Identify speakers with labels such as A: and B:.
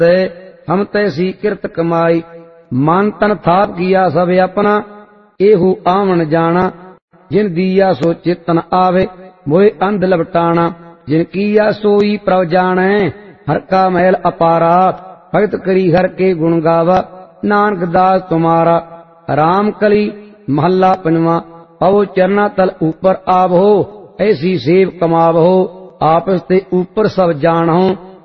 A: हम तैसी किरत कमाई। मन तन थाप किया सब अपना, एहू आवन जाना। जिन दिया सो चेतन आवे, मोए अंध लपटाना। जिन किया सोई प्रभ जाने, हर का महल अपारा। भगत करी हर के गुण गावा, नानक दास तुम्हारा। राम कली महला पंजवा। पवो चरना तल ऊपर आवहो, ऐसी सेव कमावहो। आपस ते ऊपर सब जानहो,